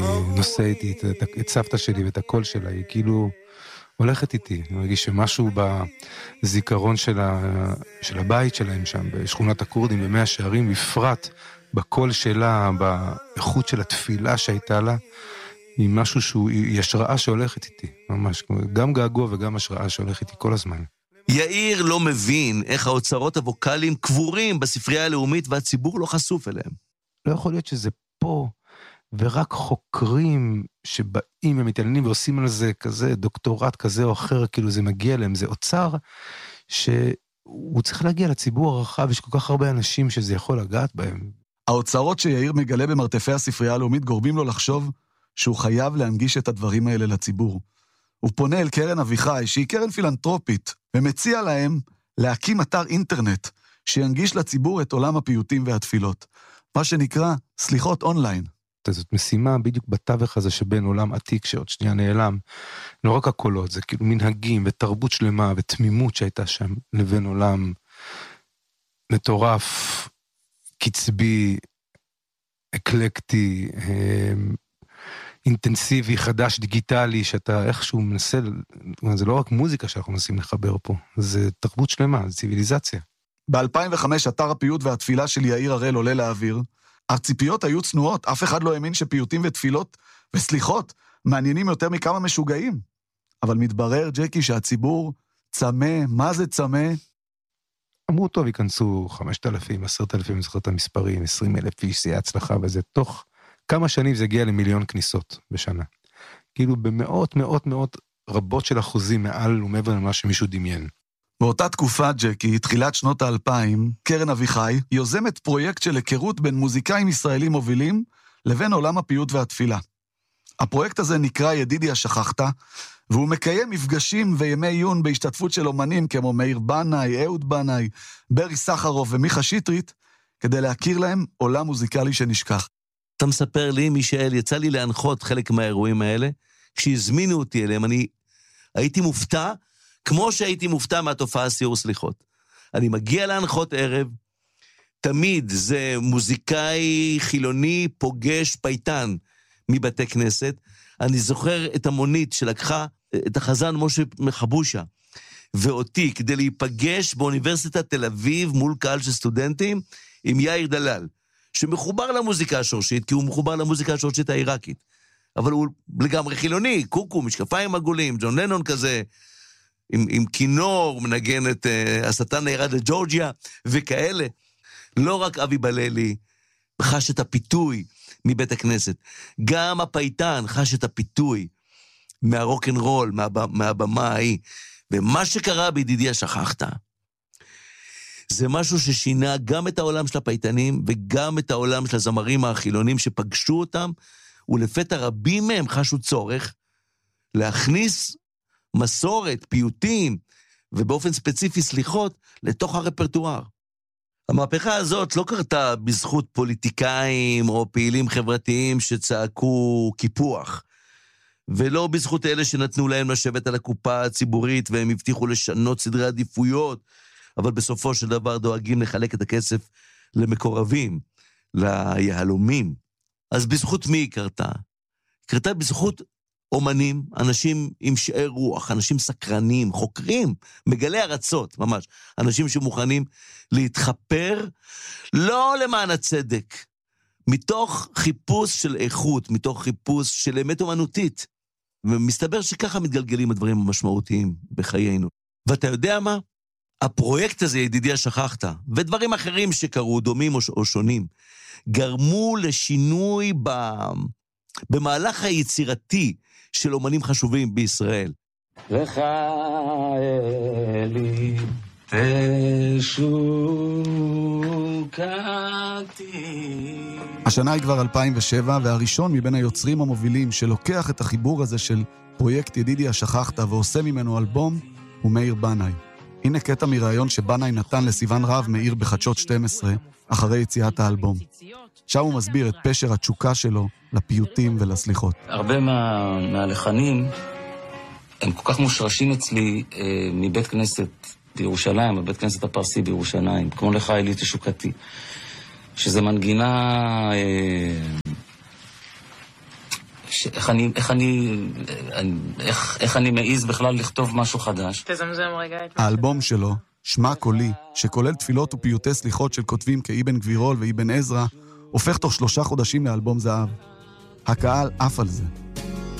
נושא איתי את סבתא שלי ואת הקול שלה, היא כאילו הולכת איתי. אני מרגיש שמשהו בזיכרון של הבית שלהם שם, בשכונת הכורדים, במאה שערים, בפרט בקול שלה, באיכות של התפילה שהייתה לה, היא משהו היא השראה שהולכת איתי, ממש. גם געגוע וגם השראה שהולכת איתי כל הזמן. יאיר לא מבין איך האוצרות הווקליים קבורים בספרייה הלאומית והציבור לא חשוף אליהם. לא יכול להיות שזה פה, ורק חוקרים שבאים ומתעניינים ועושים על זה כזה דוקטורט כזה או אחר, כאילו זה מגיע להם, זה אוצר שהוא צריך להגיע לציבור הרחב, יש כל כך הרבה אנשים שזה יכול לגעת בהם. האוצרות שיאיר מגלה במרתפי הספרייה הלאומית גורמים לו לחשוב שהוא חייב להנגיש את הדברים האלה לציבור. הוא פונה אל קרן אביחי, שהיא קרן פילנטרופית, ומציע להם להקים אתר אינטרנט שינגיש לציבור את עולם הפיוטים והתפילות. מה שנקרא סליחות אונליין. זאת משימה בדיוק בתווך הזה שבין עולם עתיק שעוד שנייה נעלם, לא רק הקולות, זה כאילו מנהגים ותרבות שלמה ותמימות שהייתה שם, לבין עולם מטורף, קצבי, אקלקטי, אינטנסיבי, חדש, דיגיטלי, שאתה איכשהו מנסה, זה לא רק מוזיקה שאנחנו מנסים לחבר פה, זה תרבות שלמה, זה ציביליזציה. ב-2005 אתר הפיוט והתפילה של יאיר הראל עולה לאוויר, הציפיות היו צנועות, אף אחד לא האמין שפיוטים ותפילות וסליחות מעניינים יותר מכמה משוגעים. אבל מתברר, ג'קי, שהציבור צמא, מה זה צמא? אמרו טוב, ייכנסו 5,000, 10,000, זוכר את המספרים, 20,000 איש, זה יהיה הצלחה, וזה תוך כמה שנים זה הגיע ל1,000,000 כניסות בשנה. כאילו במאות, מאות, מאות רבות של אחוזים מעל ומעבר למה שמישהו דמיין. באותה תקופה, ג'קי, תחילת שנות ה-2000, קרן אביחי יוזמת פרויקט של היכרות בין מוזיקאים ישראלים מובילים לבין עולם הפיוט והתפילה. הפרויקט הזה נקרא ידידיה שכחת, והוא מקיים מפגשים וימי עיון בהשתתפות של אומנים כמו מאיר בנאי, אהוד בנאי, ברי סחרוף ומיכה שטרית, כדי להכיר להם עולם מוזיקלי שנשכח. אתה מספר לי, מישאל, יצא לי להנחות חלק מהאירועים האלה, כשהזמינו אותי אליהם, אני הייתי מופתע, כמו שהייתי מופתע מהתופעה סיור סליחות. אני מגיע להנחות ערב, תמיד זה מוזיקאי חילוני פוגש פייטן מבתי כנסת. אני זוכר את המונית שלקחה את החזן משה מחבושה, ואותי כדי להיפגש באוניברסיטת תל אביב מול קהל של סטודנטים עם יאיר דלל, שמחובר למוזיקה השורשית, כי הוא מחובר למוזיקה השורשית העיראקית. אבל הוא לגמרי חילוני, קוקו, משקפיים עגולים, ג'ון לנון כזה, עם כינור, מנגן את השטן הירד לג'ורג'יה, וכאלה. לא רק אבי בללי חש את הפיתוי מבית הכנסת, גם הפייטן חש את הפיתוי מהרוק'נ'רול, מהבמה ההיא. ומה שקרה בידידיה שכחת, זה משהו ששינה גם את העולם של הפייטנים, וגם את העולם של הזמרים החילונים שפגשו אותם, ולפתע רבים מהם חשו צורך להכניס מסורת, פיוטים, ובאופן ספציפי סליחות, לתוך הרפרטואר. המהפכה הזאת לא קרתה בזכות פוליטיקאים או פעילים חברתיים שצעקו קיפוח, ולא בזכות אלה שנתנו להם לשבת על הקופה הציבורית, והם הבטיחו לשנות סדרי עדיפויות, אבל בסופו של דבר דואגים לחלק את הכסף למקורבים, ליהלומים. אז בזכות מי היא קרתה? קרתה בזכות אומנים, אנשים עם שאר רוח, אנשים סקרנים, חוקרים, מגלי ארצות, ממש. אנשים שמוכנים להתחפר, לא למען הצדק, מתוך חיפוש של איכות, מתוך חיפוש של אמת אומנותית. ומסתבר שככה מתגלגלים הדברים המשמעותיים בחיינו. ואתה יודע מה? הפרויקט הזה, ידידיה שכחת, ודברים אחרים שקרו, דומים או שונים, גרמו לשינוי במהלך היצירתי של אומנים חשובים בישראל. לך אלי תשוקתי. השנה היא כבר 2007, והראשון מבין היוצרים המובילים שלוקח את החיבור הזה של פרויקט ידידיה שכחת ועושה ממנו אלבום הוא מאיר בנאי. הנה קטע מראיון שבנאי נתן לסיוון רב מאיר בחדשות 12 אחרי יציאת האלבום. שם הוא מסביר את פשר התשוקה שלו לפיוטים ולסליחות. הרבה מהלחנים הם כל כך מושרשים אצלי מבית כנסת בירושלים, בבית כנסת הפרסי בירושלים, כמו לך אלי תשוקתי, שזה מנגינה איך אני מעיז בכלל לכתוב משהו חדש. תזמזם רגע. האלבום שלו, שמע קולי, שכולל תפילות ופיוטי סליחות של כותבים כאיבן גבירול ואיבן עזרא, הופך תוך 3 חודשים לאלבום זהב. הקהל עף על זה.